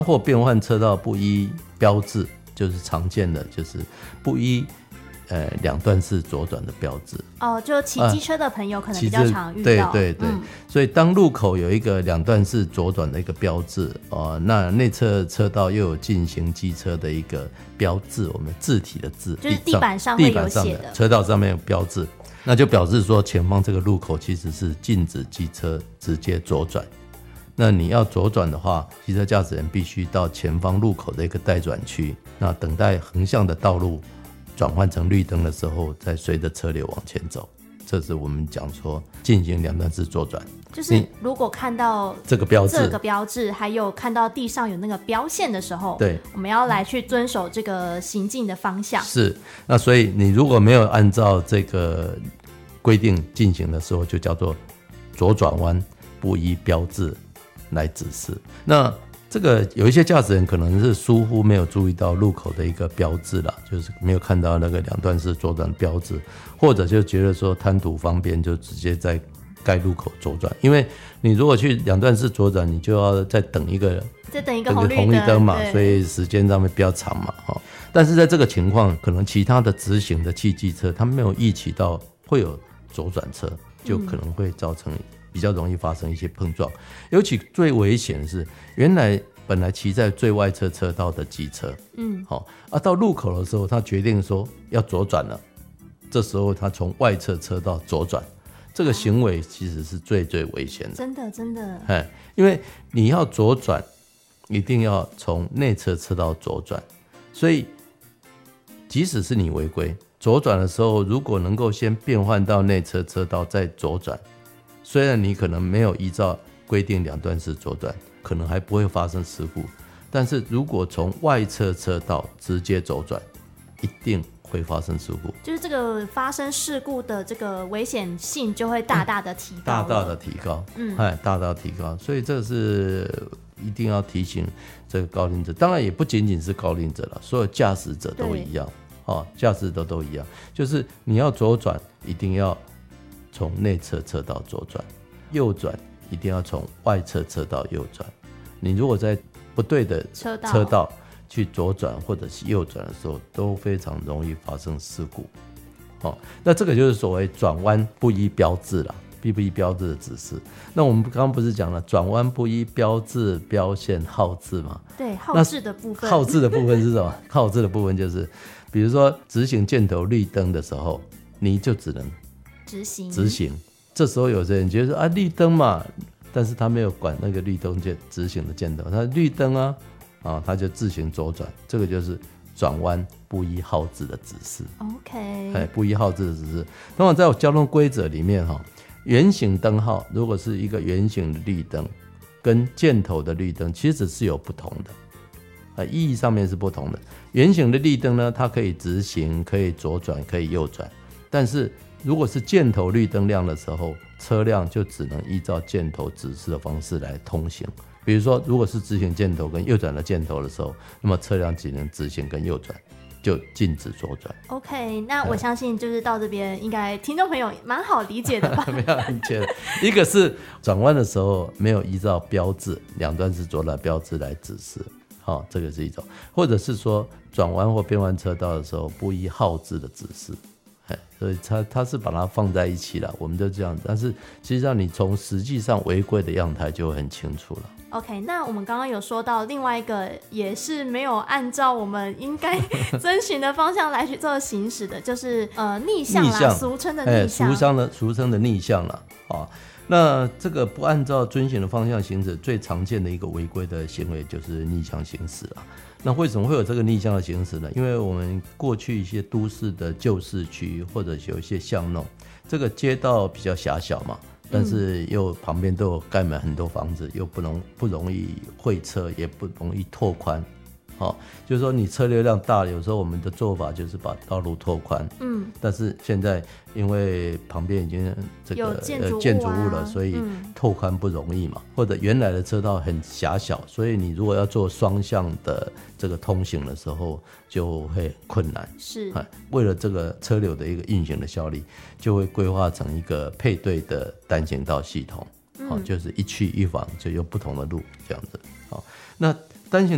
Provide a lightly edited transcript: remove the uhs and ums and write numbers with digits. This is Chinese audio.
或变换车道不依标志，就是常见的就是不依两段式左转的标志。 就骑机车的朋友可能比较常遇到。 对，所以当路口有一个两段式左转的一个标志，那内侧车道又有进行机车的一个标志，我们字体的字， 就是地板上会有写的， 车道上面有标志，那就表示说前方这个路口其实是禁止机车直接左转。那你要左转的话，机车驾驶人必须到前方路口的一个待转区，那等待横向的道路转换成绿灯的时候，再随着车流往前走。这是我们讲说进行两段式左转， 就是如果看到这个标志还有看到地上有那个标线的时候， 对， 我们要来去遵守这个行进的方向。 是，那所以你如果没有按照这个规定进行的时候，就叫做左转弯不依标志来指示。那这个有一些驾驶人可能是疏忽没有注意到路口的一个标志啦，就是没有看到那个两段式左转标志，或者就觉得说贪图方便就直接在该路口左转。因为你如果去两段式左转，你就要再等一个红绿灯嘛，所以时间上面比较长嘛。但是在这个情况，可能其他的直行的汽机车他没有预期到会有左转车，就可能会造成比较容易发生一些碰撞。尤其最危险的是，原来本来骑在最外侧车道的机车，到路口的时候，他决定说要左转了，这时候他从外侧车道左转，这个行为其实是最危险的。 真的， 因为你要左转，一定要从内侧车道左转，所以即使是你违规，左转的时候，如果能够先变换到内侧车道再左转，虽然你可能没有依照规定两段式左转，可能还不会发生事故，但是如果从外侧车道直接左转，一定会发生事故， 就是这个发生事故的这个危险性就会大大的提高， 大大的提高，所以这是一定要提醒这个高龄者，当然也不仅仅是高龄者了，所有驾驶者都一样，驾驶者都一样，就是你要左转一定要从内侧车道左转，右转一定要从外侧车道右转。你如果在不对的车道去左转或者是右转的时候，都非常容易发生事故。那这个就是所谓转弯不依标志啦，不依标志的指示。那我们刚刚不是讲了转弯不依标志、标线、号志吗？ 对，号志的部分。 号志的部分是什么？号志的部分就是，比如说直行箭头绿灯的时候，你就只能直行。这时候有些人觉得说绿灯嘛，但是他没有管那个绿灯直行的箭头，他绿灯他就自行左转，这个就是转弯不依号志的指示。 OK， 不依号志的指示。通常在交通规则里面圆形灯号如果是一个圆形的绿灯，跟箭头的绿灯其实是有不同的，意义上面是不同的。圆形的绿灯呢，它可以直行，可以左转，可以右转，但是如果是箭头绿灯亮的时候，车辆就只能依照箭头指示的方式来通行。比如说，如果是直行箭头跟右转的箭头的时候，那么车辆只能直行跟右转，就禁止左转。 OK， 那我相信就是到这边，应该听众朋友蛮好理解的吧？ 没有理解的，一个是转弯的时候没有依照标志两段式左转标志来指示，这个是一种；或者是说转弯或变换车道的时候不依号志的指示。所以他是把它放在一起了，我们就这样子。但是实际上你从实际上违规的样态就会很清楚了。 OK， 那我们刚刚有说到另外一个也是没有按照我们应该遵循的方向来去做行驶的，就是逆向啦，俗称的逆向， 俗称的逆向啦。那这个不按照遵循的方向行驶，最常见的一个违规的行为就是逆向行驶啦。那为什么会有这个逆向的行驶呢？因为我们过去一些都市的旧市区或者有一些巷弄，这个街道比较狭小嘛，但是又旁边都有盖满很多房子，又不容易会车，也不容易拓宽。就是说你车流量大，有时候我们的做法就是把道路拓宽，但是现在因为旁边已经这个建筑物了，所以拓宽不容易嘛，或者原来的车道很狭小，所以你如果要做双向的这个通行的时候就会很困难。 是， 为了这个车流的一个运行的效率，就会规划成一个配对的单行道系统，就是一去一返，就有不同的路这样子。那单行